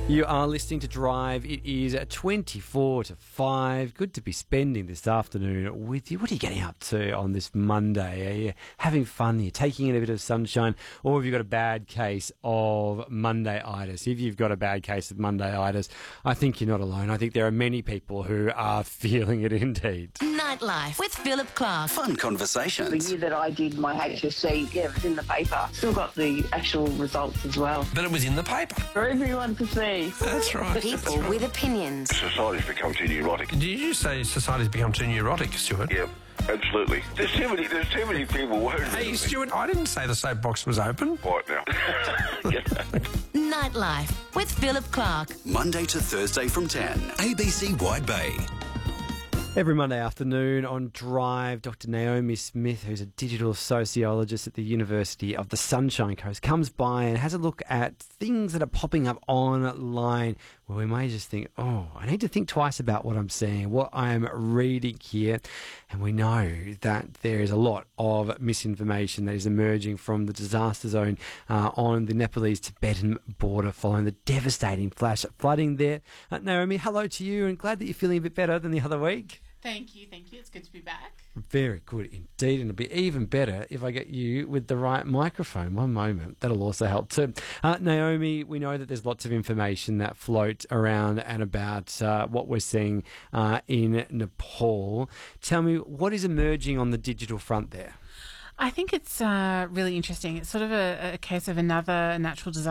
You are listening to Drive. It is 24 to 5. Good to be spending this afternoon with you. What are you getting up to on this Monday? Are you having fun? Are you taking in a bit of sunshine? Or have you got a bad case of Monday-itis? If you've got a bad case of Monday-itis, I think you're not alone. I think there are many people who are feeling it indeed. Nightlife with Philip Clark. Fun conversations. The year that I did my HSC, it was in the paper. Still got the actual results as well. But it was in the paper. For everyone to see. That's right. People with opinions. Society's become too neurotic. Did you say society's become too neurotic, Stuart? Yep, absolutely. There's too many people worried. Hey, Stuart, I didn't say the soapbox was open. Quiet now. Nightlife with Philip Clark. Monday to Thursday from 10. ABC Wide Bay. Every Monday afternoon on Drive, Dr. Naomi Smith, who's a digital sociologist at the University of the Sunshine Coast, comes by and has a look at things that are popping up online where we may just think, oh, I need to think twice about what I'm seeing, what I'm reading here. And we know that there is a lot of misinformation that is emerging from the disaster zone on the Nepalese-Tibetan border following the devastating flash flooding there. Naomi, hello to you, and glad that you're feeling a bit better than the other week. Thank you. It's good to be back. Very good indeed, and it'll be even better if I get you with the right microphone. One moment, that'll also help too. Naomi, we know that there's lots of information that float around and about what we're seeing in Nepal. Tell me, what is emerging on the digital front there? I think it's really interesting. It's sort of a case of another natural disaster